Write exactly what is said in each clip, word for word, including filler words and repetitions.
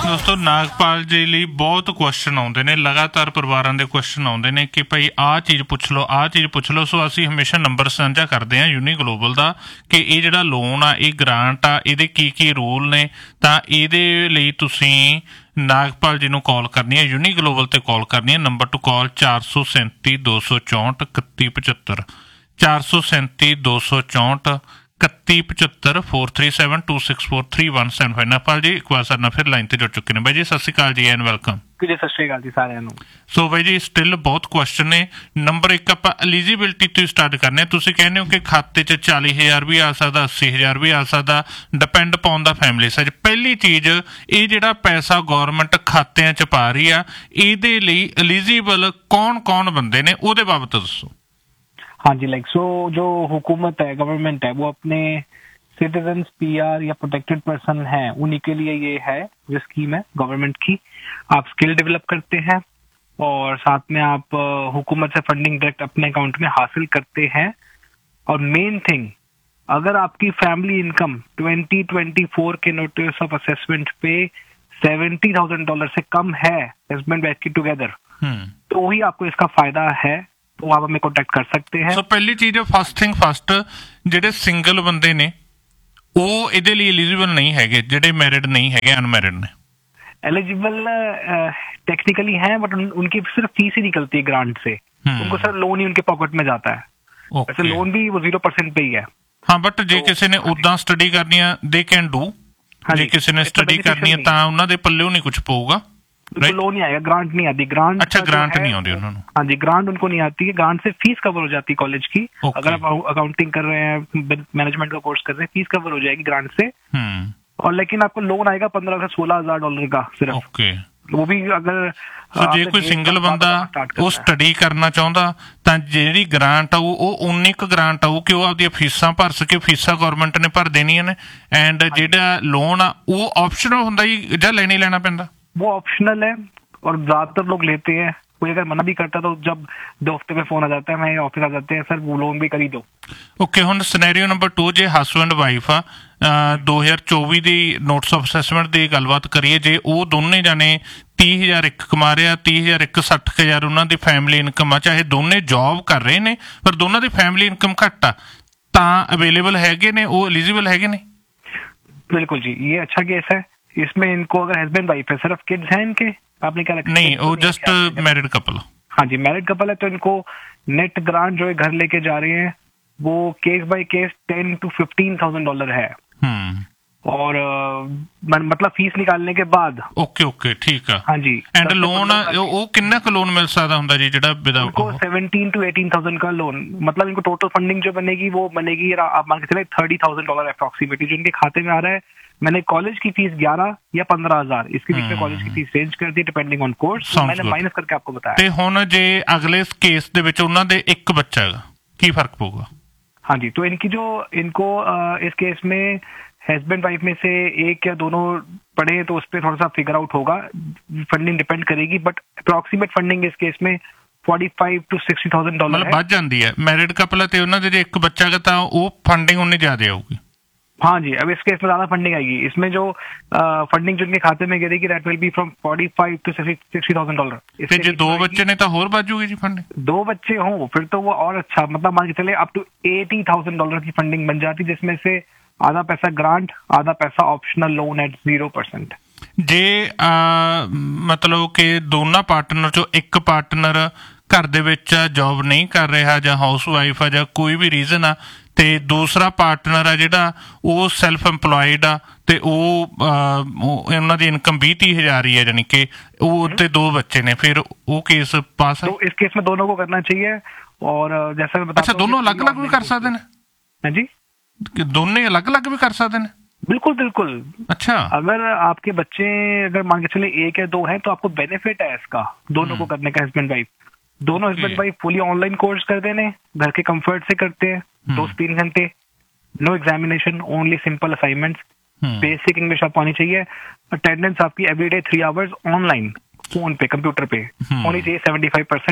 दोस्तों नागपाल जी ਲਈ ਬਹੁਤ ਕੁਐਸਚਨ ਆਉਂਦੇ ਨੇ, ਲਗਾਤਾਰ ਪਰਿਵਾਰਾਂ ਦੇ ਕੁਐਸਚਨ ਆਉਂਦੇ ਨੇ ਕਿ ਭਾਈ ਆਹ ਚੀਜ਼ ਪੁੱਛ ਲਓ, ਆਹ ਚੀਜ਼ ਪੁੱਛ ਲਓ। ਸੋ ਅਸੀਂ ਹਮੇਸ਼ਾ ਨੰਬਰ ਸਾਂਝਾ ਕਰਦੇ ਹਾਂ ਯੂਨੀ ਗਲੋਬਲ ਦਾ ਕਿ ਇਹ ਜਿਹੜਾ ਲੋਨ ਆ, ਇਹ ਗ੍ਰਾਂਟ ਆ, ਇਹਦੇ ਕੀ ਕੀ ਰੂਲ ਨੇ। ਤਾਂ ਇਹਦੇ ਲਈ ਤੁਸੀਂ ਨਾਗਪਾਲ ਜੀ ਨੂੰ ਕਾਲ ਕਰਨੀ ਹੈ, ਯੂਨੀ ਗਲੋਬਲ ਤੇ ਕਾਲ ਕਰਨੀ ਹੈ। ਨੰਬਰ ਟੂ ਕਾਲ ਚਾਰ ਸੌ ਸੈਂਤੀ ਦੋ ਸੌ ਚੌਂਹਠ ਇਕੱਤੀ ਪਝੱਤਰ, ਚਾਰ ਸੌ ਸੈਂਤੀ ਦੋ ਸੌ ਚੌਂਹਠ ਇਕੱਤੀ ਪਝੱਤਰ, four three seven two six four three one seven five. Nagpal ਜੀ ਇੱਕ ਵਾਰ ਸਾਡੇ ਨਾਲ ਫਿਰ ਲਾਈਨ ਤੇ ਜੁੜ ਚੁੱਕੇ ਨੇ। ਬਾਈ ਜੀ ਸਤਿ ਸ਼੍ਰੀ ਅਕਾਲ ਜੀ ਐਂਡ ਵੈਲਕਮ ਜੀ। ਸਤਿ ਸ਼੍ਰੀ ਅਕਾਲ ਜੀ ਸਾਰਿਆਂ ਨੂੰ। ਸੋ ਬਾਈ ਜੀ ਸਟਿਲ ਬਹੁਤ ਕੁਐਸਚਨ ਨੇ। ਨੰਬਰ ਇੱਕ ਆਪਾਂ ਐਲੀਜੀਬਿਲਿਟੀ ਤੋਂ ਸਟਾਰਟ ਕਰਨੇ। ਤੁਸੀਂ ਕਹਿੰਦੇ ਹੋ ਕਿ ਖਾਤੇ 'ਚ ਚਾਲੀ ਹਜ਼ਾਰ ਵੀ ਆ ਸਕਦਾ, ਅੱਸੀ ਹਜ਼ਾਰ ਵੀ ਆ ਸਕਦਾ, ਡਿਪੈਂਡ ਪਾਉਣ ਦਾ ਫੈਮਿਲੀ ਸਾਈਜ਼। ਪਹਿਲੀ ਚੀਜ਼, ਇਹ ਜਿਹੜਾ ਪੈਸਾ ਗੌਰਮੈਂਟ ਖਾਤਿਆਂ 'ਚ ਪਾ ਰਹੀ ਆ, ਇਹਦੇ ਲਈ ਐਲੀਜੀਬਲ कौन कौन बंदे ने, ਉਹਦੇ ਬਾਬਤ ਦੱਸੋ। हाँ जी, लाइक सो जो हुकूमत है, गवर्नमेंट है, वो अपने सिटीजन, पीआर या प्रोटेक्टेड पर्सन है, उन्हीं के लिए ये है जो स्कीम है गवर्नमेंट की। आप स्किल डेवलप करते हैं और साथ में आप हुकूमत से फंडिंग डायरेक्ट अपने अकाउंट में हासिल करते हैं। और मेन थिंग, अगर आपकी family income twenty twenty four के नोटिस ऑफ असेसमेंट पे सेवेंटी थाउजेंड डॉलर से कम है, हस्बैंड वाइफ की टुगेदर, तो वही आपको इसका फायदा है, तो आप हमें कॉन्टेक्ट कर सकते हैं। सो पहली चीज, फर्स्ट थिंग फर्स्ट, ਜਿਹੜੇ ਸਿੰਗਲ ਬੰਦੇ ਨੇ ਉਹ ਇਹਦੇ ਲਈ ਐਲੀਜੀਬਲ ਨਹੀਂ ਹੈਗੇ, ਜਿਹੜੇ ਮੈਰਿਡ नहीं हैगे, अनमैरिड ने। एलिजिबल टेक्निकली हैं, बट उन, उनकी सिर्फ फीस ही निकलती है ग्रांट से, उनको सर लोन ही उनके पॉकेट में जाता है। वैसे लोन भी वो जीरो परसेंट पे ही है। हाँ, बट जे किसी ने उदा स्टडी करनी है, दे कैन डू। जे किसी ने स्टडी करनी है ਤਾਂ ਉਹਨਾਂ ਦੇ ਪੱਲੇ ਨਹੀਂ कुछ पਊਗਾ, लोन नहीं आएगा, ग्रांट नहीं आती। ग्रांट, अच्छा ग्रांट नहीं आती उन्होंने। हाँ जी, ग्रांट उनको नहीं आती है। ग्रांट से फीस कवर हो जाती है कॉलेज की। अगर आप अकाउंटिंग कर रहे हैं, मैनेजमेंट का कोर्स कर रहे हैं, फीस कवर हो जाएगी ग्रांट से। और लेकिन आपको लोन आएगा पंद्रह से सोलह हजार डॉलर का सिर्फ। ओके, वो भी अगर ਜੇ ਕੋਈ ਸਿੰਗਲ ਬੰਦਾ ਉਹ ਸਟੱਡੀ ਕਰਨਾ ਚਾਹੁੰਦਾ ਤਾਂ ਜਿਹੜੀ ਗ੍ਰਾਂਟ ਆਊ ਉਹ ਉਨੀ ਕੁ ਗ੍ਰਾਂਟ ਆਊ ਕਿ ਉਹ ਆਪਦੀਆਂ ਫੀਸਾਂ ਭਰ ਸਕੇ। ਫੀਸਾਂ ਗੌਰਮੈਂਟ ਨੇ ਭਰ ਦੇਣੀਆਂ ਨੇ। ਐਂਡ ਜਿਹੜਾ ਲੋਨ ਆ ਉਹ ਆਪਸ਼ਨਲ ਹੁੰਦਾ ਜੀ ਜਾਂ ਲੈਣਾ ਹੀ ਲੈਣਾ ਪੈਂਦਾ? वो ऑप्शनल है और ज्यादातर लोग लेते हैं। कोई अगर मना भी करता तो जब दो हफ्ते में फोन आ जाता है, मैं ऑफिस आ जाते हैं, सर वो लोन भी कर ही दो। ओके, हुण सिनेरियो नंबर टू, जे हसबैंड वाइफ आ, दो हज़ार चौबी ਦੀ ਨੋਟਿਸ ਆਫ ਅਸੈਸਮੈਂਟ ਦੀ ਗੱਲਬਾਤ ਕਰੀਏ, ਜੇ ਉਹ ਦੋਨੇ ਜਾਣੇ ਤੀਹ ਹਜ਼ਾਰ ਇੱਕ ਕਮਾ ਰਹੇ ਆ, ਤੀਹ ਹਜ਼ਾਰ ਇੱਕ ਸੱਠ ਹਜ਼ਾਰ ਉਹਨਾਂ ਦੀ ਫੈਮਿਲੀ ਇਨਕਮ ਆ, ਚਾਹੇ ਦੋਨੇ ਜੌਬ ਕਰ ਰਹੇ ਨੇ ਪਰ ਦੋਨਾਂ ਦੀ ਫੈਮਿਲੀ ਇਨਕਮ ਘੱਟ ਆ, ਤਾਂ ਅਵੇਲੇਬਲ ਹੈਗੇ ਨੇ, ਉਹ ਐਲੀਜੀਬਲ ਹੈਗੇ ਨੇ? बिल्कुल जी, ये अच्छा केस है। इसमें इनको अगर हस्बैंड वाइफ है, सिर्फ किड्स हैं इनके, आपने क्या रखा? नहीं, वो जस्ट मैरिड कपल। हाँ जी, मैरिड कपल है, तो इनको नेट ग्रांट जो है घर लेके जा रहे हैं, वो case by case ten to fifteen thousand dollar है। और मतलब फीस निकालने के बाद। ओके ओके, ठीक है। हाँ जी। एंड लोन वो कितना का लोन मिल सकता ਹੁੰਦਾ ਜੀ ਜਿਹੜਾ इनको सेवनटीन टू एटीन थाउजेंड का लोन, मतलब इनको टोटल फंडिंग जो बनेगी वो बनेगी, आप मान के चले थर्टी थाउजेंड डॉलर अप्रोक्सीमेटली, जो इनके खाते में आ रहा है। मैंने कॉलेज की फीस ग्यारह या पंद्रह हजार, इसके बीच में कॉलेज की फीस रेंज कर दी डिपेंडिंग ऑन कोर्स, मैंने माइनस करके आपको बताया। ਤੇ ਹੁਣ ਜੇ ਅਗਲੇ ਕੇਸ ਦੇ ਵਿੱਚ ਉਹਨਾਂ ਦੇ ਇੱਕ ਬੱਚਾ ਹੈਗਾ, ਕੀ ਫਰਕ ਪਊਗਾ? हाँ जी, तो इनकी जो इनको इस केस में हस्बैंड वाइफ में से एक या दोनों पढ़े तो उस पर थोड़ा सा फिगर आउट होगा, फंडिंग डिपेंड करेगी, बट अप्रोक्सीमेट फंडिंग इस केस में forty five to sixty thousand dollar बढ़ जाती है। मैरिड कपल है उन्होंने जो एक बच्चा का था वो फंडिंग उन्हें ज्यादा आऊगी। हाँ जी, अब इस केस में ज्यादा फंडिंग आएगी। इसमें जो फंडिंग जो इनके खाते में गिरेगी, that will be from forty five to sixty thousand dollar. फिर जो दो बच्चे ने तो और बाजूगी जी फंडिंग। दो बच्चे हों फिर तो वो और अच्छा, मतलब मान के चले up to eighty thousand dollar की फंडिंग बन जाती, जिसमें से आधा पैसा ग्रांट, आधा पैसा optional loan eight zero percent. जे मतलब कि दोनों पार्टनर चो एक पार्टनर घर दे विच जॉब नहीं कर रहा ਜਾਂ ਹਾਊਸ ਵਾਈਫ ਆ ਜਾਂ ਕੋਈ ਵੀ ਰੀਜ਼ਨ ਆ, ਤੇ ਦੂਸਰਾ ਪਾਰਟਨਰ ਆ ਜਿਹੜਾ ਉਹ ਸੈਲਫ ਇੰਪਲੋਇਡ ਆ ਤੇ ਉਹ ਉਹਨਾਂ ਦੀ ਇਨਕਮ ਵੀਹ ਤੀਹ ਹਜ਼ਾਰ ਹੀ ਹੈ, ਜਾਨੀ ਕਿ ਉਹ ਤੇ ਦੋ ਬੱਚੇ ਨੇ, ਫਿਰ ਉਹ केस पास है? तो इस केस में दोनों को करना चाहिए। और जैसा मैं बता, अच्छा दोनों अलग अलग भी कर सकते हैं? हाँ जी, दोनों अलग अलग भी कर सकते हैं? बिल्कुल बिल्कुल। अच्छा, अगर आपके बच्चे अगर मान के चले एक या दो हैं तो आपको बेनिफिट है इसका, दोनों को करने का। हस्बैंड वाइफ दोनों husband wife fully online course कर देने, घर के कंफर्ट से करते हैं, दो से तीन घंटे, no examination, only simple assignments, basic English आपको आनी चाहिए, अटेंडेंस आपकी everyday three hours online, phone पे कंप्यूटर पे होनी चाहिए सेवेंटी फाइव परसेंट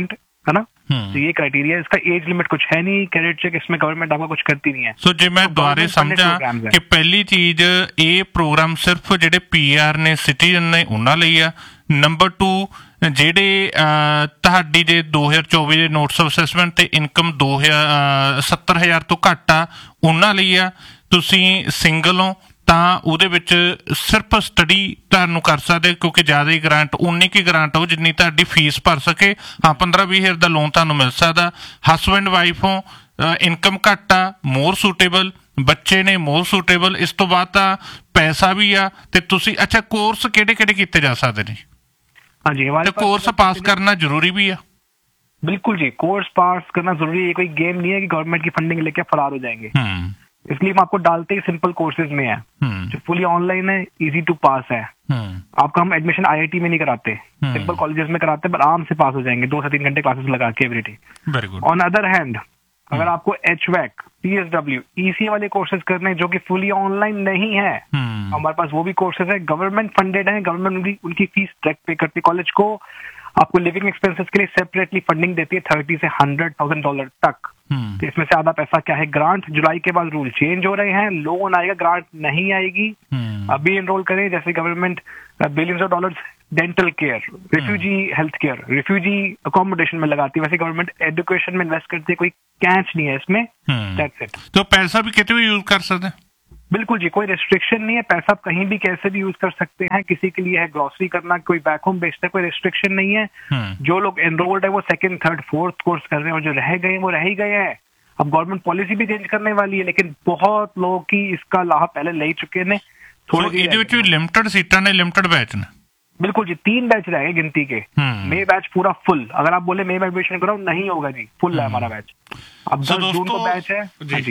है ना। तो ये क्राइटेरिया, इसका एज लिमिट कुछ है नहीं, क्रेडिट चेक इसमें गवर्नमेंट आपका कुछ करती नहीं है। सो ਜੇ ਮੈਂ ਦੁਬਾਰੇ ਸਮਝਾਂ ਕਿ ਪਹਿਲੀ ਚੀਜ਼ ਇਹ ਪ੍ਰੋਗਰਾਮ ਸਿਰਫ ਜਿਹੜੇ ਪੀਆਰ ਨੇ ਸਿਟੀਜ਼ਨ ਨੇ ਉਹਨਾਂ ਲਈ ਆ। ਨੰਬਰ ਟੂ ਜਿਹੜੇ ਤੁਹਾਡੀ ਜੇ ਦੋ ਹਜ਼ਾਰ ਚੌਵੀ ਦੇ ਨੋਟਿਸ ਆਫ ਅਸੈਸਮੈਂਟ ਤੇ ਇਨਕਮ ਦੋ ਹਜ਼ਾਰ ਸੱਤਰ ਹਜ਼ਾਰ ਤੋਂ ਘੱਟ ਆ ਉਹਨਾਂ ਲਈ ਆ। ਤੁਸੀਂ ਸਿੰਗਲ ਹੋ ਤਾਂ ਉਹਦੇ ਵਿੱਚ ਸਿਰਫ ਸਟੱਡੀ ਤੁਹਾਨੂੰ ਕਰ ਸਕਦੇ, ਕਿਉਂਕਿ ਜ਼ਿਆਦਾ ਹੀ ਗ੍ਰਾਂਟ ਉਨੀ ਕੀ ਗ੍ਰਾਂਟ ਹੋ ਜਿੰਨੀ ਤੁਹਾਡੀ ਫੀਸ ਭਰ ਸਕੇ। ਹਾਂ ਪੰਦਰਾਂ ਵੀਹ ਹਜ਼ਾਰ ਦਾ ਲੋਨ ਤੁਹਾਨੂੰ ਮਿਲ ਸਕਦਾ। ਹਸਬੈਂਡ ਵਾਈਫ ਹੋ, ਇਨਕਮ ਘੱਟ ਆ, ਮੋਰ ਸੂਟੇਬਲ, ਬੱਚੇ ਨੇ ਮੋਰ ਸੂਟੇਬਲ। ਇਸ ਤੋਂ ਬਾਅਦ ਤਾਂ ਪੈਸਾ ਵੀ ਆ ਤੇ ਤੁਸੀਂ ਅੱਛਾ ਕੋਰਸ ਕਿਹੜੇ ਕਿਹੜੇ ਕੀਤੇ ਜਾ ਸਕਦੇ ਨੇ? ਹਾਂਜੀ, हमारे कोर्स पास करना जरूरी भी है। बिल्कुल जी, कोर्स पास करना जरूरी है। कोई गेम नहीं है कि गवर्नमेंट की फंडिंग लेके फरार हो जाएंगे। इसलिए हम आपको डालते ही सिंपल कोर्सेज में है जो फुली ऑनलाइन है, इजी टू पास है। आपका हम एडमिशन आईआईटी में नहीं कराते, सिंपल कॉलेजेस में कराते हैं, पर आराम से पास हो जाएंगे दो से तीन घंटे क्लासेस लगा के every day. Very good. On other hand अगर आपको एचवैक, पीएसडब्ल्यू, ईसी वाले कोर्सेज करने जो कि फुली ऑनलाइन नहीं है, हमारे पास वो भी कोर्सेज है, गवर्नमेंट फंडेड है। गवर्नमेंट उनकी उनकी फीस डायरेक्ट पे करती है कॉलेज को। आपको लिविंग एक्सपेंसेस के लिए सेपरेटली फंडिंग देती है थर्टी से हंड्रेड थाउजेंड डॉलर तक। तो इसमें से आधा पैसा क्या है ग्रांट। जुलाई के बाद रूल चेंज हो रहे हैं, लोन आएगा, ग्रांट नहीं आएगी। अभी एनरोल करें, जैसे government billions of dollars dental care, refugee health care, refugee accommodation में लगाती है, वैसे गवर्नमेंट एजुकेशन में इन्वेस्ट करती है। कोई कैच नहीं है इसमें। That's it. तो पैसा भी कितने भी यूज कर सकते हैं? बिल्कुल जी, कोई रेस्ट्रिक्शन नहीं है। पैसा कहीं भी कैसे भी यूज कर सकते हैं। किसी के लिए है ग्रोसरी करना, कोई बैक होम बेचता है, कोई रेस्ट्रिक्शन नहीं है। जो लोग एनरोल्ड है वो सेकंड थर्ड फोर्थ कोर्स कर रहे हैं, और जो रह गए हैं वो रह ही गए हैं। अब गवर्नमेंट पॉलिसी भी चेंज करने वाली है, लेकिन बहुत लोग की इसका लाभ पहले ले चुके ने। थोड़े लिमिटेड सीटा ने, लिमिटेड बैच ने। बिल्कुल जी, तीन बैच रह गए गिनती के। मे बैच पूरा फुल। अगर आप बोले मे में एडमिशन कराओ, नहीं होगा जी, फुल है हमारा बैच। अब दस जून को बैच है जी।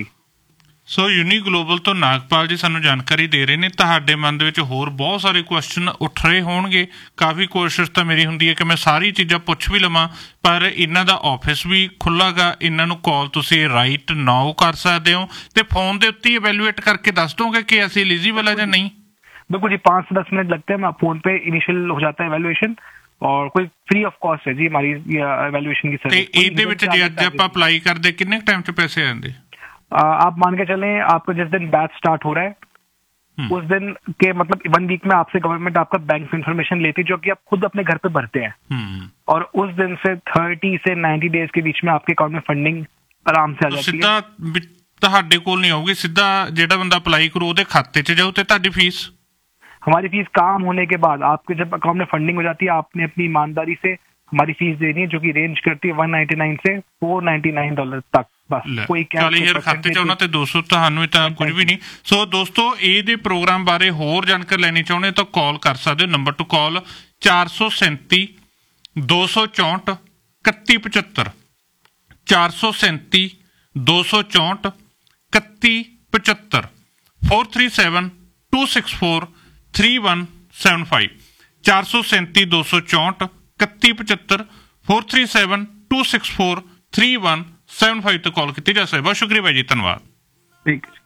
ਸੋ ਯੂਨੀ ਗਲੋਬਲ ਤੋਂ ਨਾਗਪਾਲ ਜੀ ਸਾਨੂੰ ਜਾਣਕਾਰੀ ਦੇ ਰਹੇ ਨੇ। ਤੁਹਾਡੇ ਮਨ ਦੇ ਵਿੱਚ ਹੋਰ ਬਹੁਤ ਸਾਰੇ ਕੁਐਸਚਨ ਉੱਠ ਰਹੇ ਹੋਣਗੇ। ਕਾਫੀ ਕੋਸ਼ਿਸ਼ ਤਾਂ ਮੇਰੀ ਹੁੰਦੀ ਹੈ ਕਿ ਮੈਂ ਸਾਰੀ ਚੀਜ਼ਾਂ ਪੁੱਛ ਵੀ ਲਵਾਂ, ਪਰ ਇਹਨਾਂ ਦਾ ਆਫਿਸ ਵੀ ਖੁੱਲ੍ਹਾ ਗਾ। ਇਹਨਾਂ ਨੂੰ ਕਾਲ ਤੁਸੀਂ ਰਾਈਟ ਨਾਓ ਕਰ ਸਕਦੇ ਹੋ ਤੇ ਫੋਨ ਦੇ ਉੱਤੇ ਇਵੈਲੂਏਟ ਕਰਕੇ ਦੱਸ ਦੋਗੇ ਕਿ ਅਸੀਂ ਐਲੀਜੀਬਲ ਹੈ ਜਾਂ नहीं। बिल्कुल जी, पाँच से दस मिनट लगते हैं, फोन पे इनिशियल हो जाता है एवेल्युएशन, और कोई फ्री ऑफ कॉस्ट है जी हमारी एवेल्युएशन की सर्विस। ਤੇ ਇਹਦੇ ਵਿੱਚ ਜੇ ਅੱਜ ਆਪਾਂ ਅਪਲਾਈ ਕਰਦੇ ਕਿੰਨੇ ਟਾਈਮ 'ਚ ਪੈਸੇ ਆ ਜਾਂਦੇ? आप मान के चलें, आपको जिस दिन बैच स्टार्ट हो रहा है उस दिन के मतलब वन वीक में आपसे गवर्नमेंट आपका बैंक इन्फॉर्मेशन लेती है, जो कि आप खुद अपने घर पे भरते हैं, और उस दिन से थर्टी से नाइन्टी डेज के बीच में आपके अकाउंट में फंडिंग आराम से आ जाती है। ਸਿੱਧਾ ਤੁਹਾਡੇ ਕੋਲ ਨਹੀਂ ਆਊਗੀ, ਸਿੱਧਾ ਜਿਹੜਾ ਬੰਦਾ ਅਪਲਾਈ ਕਰੂ ਉਹਦੇ ਖਾਤੇ 'ਚ ਜਾਊ ਤੇ ਤੁਹਾਡੀ ਫੀਸ। हमारी फीस काम होने के बाद आपके जब अकाउंट में फंडिंग हो जाती है, आपने अपनी ईमानदारी से हमारी फीस देनी है, जो कि रेंज करती है वन नाइन्टी नाइन से फोर नाइन्टी नाइन डॉलर तक। ਚਾਲੀ ਹਜ਼ਾਰ ਖਾਤੇ 'ਚ ਆਉਣਾ ਤੇ ਦੋ ਸੌ ਤੁਹਾਨੂੰ ਤਾਂ ਕੁਝ ਵੀ ਨਹੀਂ। ਸੋ ਦੋਸਤੋ, ਇਹਦੇ ਪ੍ਰੋਗਰਾਮ ਬਾਰੇ ਹੋਰ ਜਾਣਕਾਰੀ ਲੈਣੀ ਚਾਹੁੰਦੇ ਤਾਂ ਕਾਲ ਕਰ ਸਕਦੇ ਹੋ। ਨੰਬਰ ਟੂ ਕਾਲ ਚਾਰ ਸੌ ਸੈਂਤੀ ਦੋ ਸੌ ਚੌਂਹਠ ਇਕੱਤੀ ਪਚੱਤਰ, ਚਾਰ ਸੌ ਸੈਂਤੀ ਦੋ ਸੌ ਚੌਂਹਠ ਇਕੱਤੀ ਪਚੱਤਰ, four three seven two six four three one seven five, ਚਾਰ ਸੌ ਸੈਂਤੀ ਦੋ ਸੌ ਚੌਂਹਠ ਇਕੱਤੀ ਪਚੱਤਰ, four three seven two six four three one seven five ਤੇ ਕਾਲ ਕੀਤੀ ਜਾ ਸਕਦੀ। ਬਹੁਤ ਸ਼ੁਕਰੀਆ ਭਾਈ ਜੀ, ਧੰਨਵਾਦ। ਠੀਕ ਹੈ।